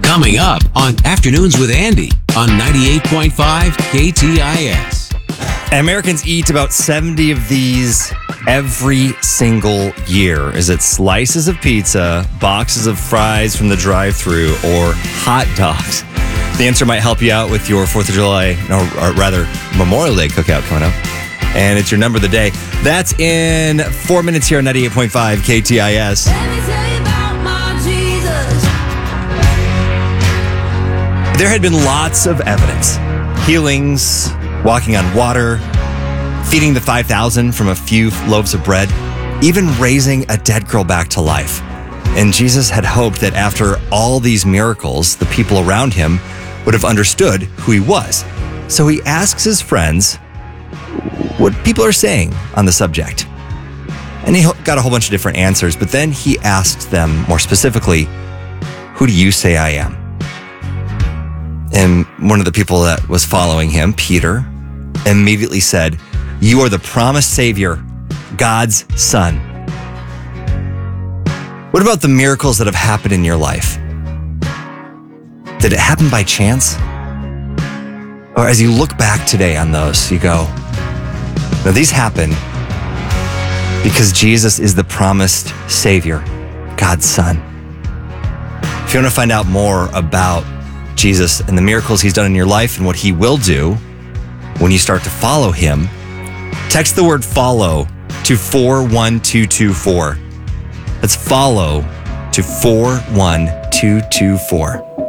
Coming up on Afternoons with Andy on 98.5 KTIS. Americans eat about 70 of these every single year. Is it slices of pizza, boxes of fries from the drive-thru, or hot dogs? The answer might help you out with your 4th of July, or rather Memorial Day cookout coming up. And it's your number of the day. That's in 4 minutes here on 98.5 KTIS. Let me tell you about my Jesus. There had been lots of evidence. Healings, walking on water, feeding the 5,000 from a few loaves of bread, even raising a dead girl back to life. And Jesus had hoped that after all these miracles, the people around him would have understood who he was. So he asks his friends what people are saying on the subject. And he got a whole bunch of different answers, but then he asked them more specifically, "Who do you say I am?" And one of the people that was following him, Peter, immediately said, "You are the promised Savior, God's Son." What about the miracles that have happened in your life? Did it happen by chance? Or as you look back today on those, you go, no, these happened because Jesus is the promised Savior, God's Son. If you want to find out more about Jesus and the miracles he's done in your life and what he will do when you start to follow him, text the word follow to 41224. That's follow to 41224.